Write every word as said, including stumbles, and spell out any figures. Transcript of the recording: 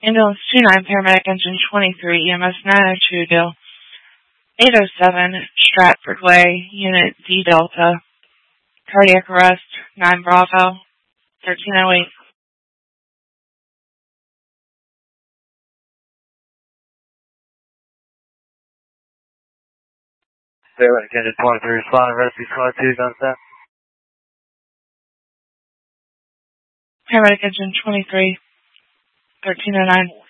Ambulance two nine, paramedic engine twenty-three, E M S nine oh two, Deal eight oh seven, Stratford Way, Unit D Delta. Cardiac arrest, nine Bravo, thirteen oh eight. Paramedic engine twenty-three, responding, rescue squad two, on set. Paramedic engine twenty-three, thirteen oh nine.